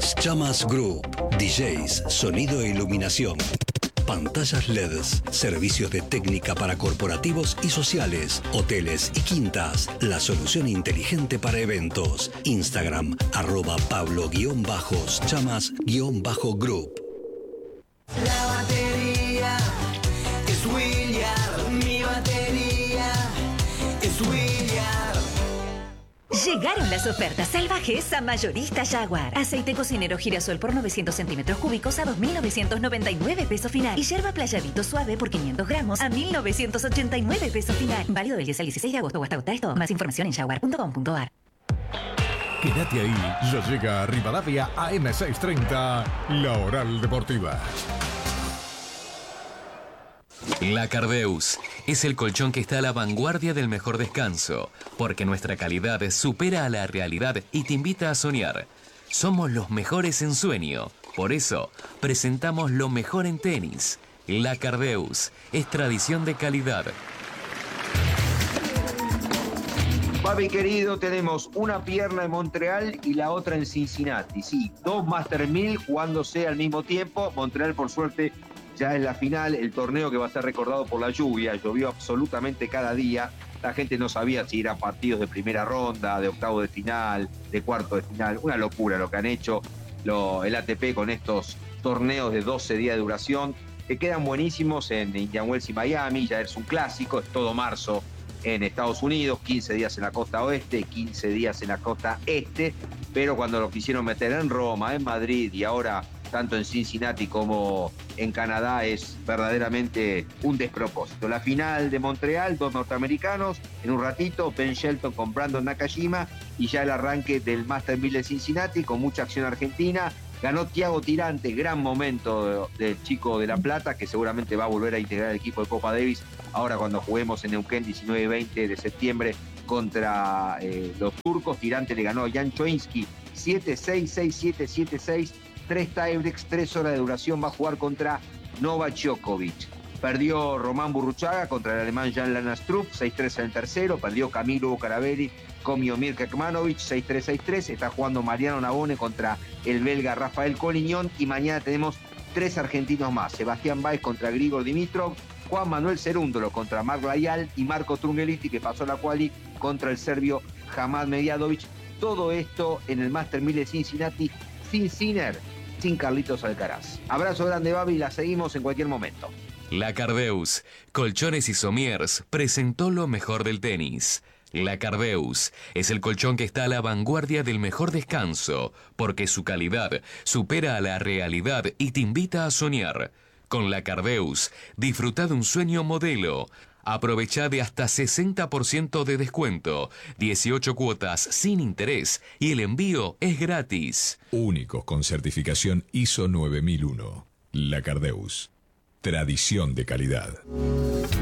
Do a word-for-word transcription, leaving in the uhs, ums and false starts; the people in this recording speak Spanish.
Chamas Group, D Js, sonido e iluminación. Pantallas L E Ds, servicios de técnica para corporativos y sociales, hoteles y quintas. La solución inteligente para eventos. Instagram, arroba Pablo-Chamas-Group. La batería es Williard, mi batería es Williard. Llegaron las ofertas salvajes a Mayorista Jaguar. Aceite cocinero girasol por novecientos centímetros cúbicos a dos mil novecientos noventa y nueve pesos final. Y yerba playadito suave por quinientos gramos a mil novecientos ochenta y nueve pesos final. Válido del diez al dieciséis de agosto o hasta agotar esto. Más información en jaguar punto com punto a r. Quédate ahí, ya llega a Rivadavia A M seiscientos treinta, la Oral Deportiva. La Cardeus es el colchón que está a la vanguardia del mejor descanso, porque nuestra calidad supera a la realidad y te invita a soñar. Somos los mejores en sueño, por eso presentamos lo mejor en tenis. La Cardeus es tradición de calidad. Papi querido, tenemos una pierna en Montreal y la otra en Cincinnati. Sí, dos Master mil jugándose al mismo tiempo. Montreal, por suerte, ya es la final, el torneo que va a ser recordado por la lluvia. Llovió absolutamente cada día. La gente no sabía si eran partidos de primera ronda, de octavo de final, de cuarto de final. Una locura lo que han hecho lo, el A T P con estos torneos de doce días de duración, que quedan buenísimos en Indian Wells y Miami. Ya es un clásico, es todo marzo en Estados Unidos, quince días en la costa oeste, quince días en la costa este, pero cuando lo quisieron meter en Roma, en Madrid y ahora tanto en Cincinnati como en Canadá es verdaderamente un despropósito. La final de Montreal, dos norteamericanos, en un ratito, Ben Shelton con Brandon Nakajima y ya el arranque del Master mil de Cincinnati con mucha acción argentina. Ganó Thiago Tirante, gran momento del chico de La Plata, que seguramente va a volver a integrar el equipo de Copa Davis ahora cuando juguemos en Neuquén diecinueve y veinte de septiembre contra eh, los turcos. Tirante le ganó a Jan Choinsky siete seis, seis siete, siete seis, tres tiebreaks, tres horas de duración. Va a jugar contra Novak Djokovic. Perdió Román Burruchaga contra el alemán Jan-Lennard Struff, seis tres en el tercero. Perdió Camilo Bucaravelli con Miomir Kekmanovic, seis tres, seis tres. Está jugando Mariano Navone contra el belga Rafael Collignon. Y mañana tenemos tres argentinos más. Sebastián Báez contra Grigor Dimitrov, Juan Manuel Cerúndolo contra Marc Layal y Marco Trungeliti, que pasó la quali, contra el serbio Hamad Mediadovic. Todo esto en el Master mil de Cincinnati, sin Sinner, sin Carlitos Alcaraz. Abrazo grande, Babi, la seguimos en cualquier momento. La Cardeus, Colchones y Somiers, presentó lo mejor del tenis. La Cardeus es el colchón que está a la vanguardia del mejor descanso, porque su calidad supera a la realidad y te invita a soñar. Con La Cardeus, disfruta de un sueño modelo. Aprovecha de hasta sesenta por ciento de descuento, dieciocho cuotas sin interés y el envío es gratis. Únicos con certificación I S O nueve mil uno. La Cardeus. Tradición de calidad.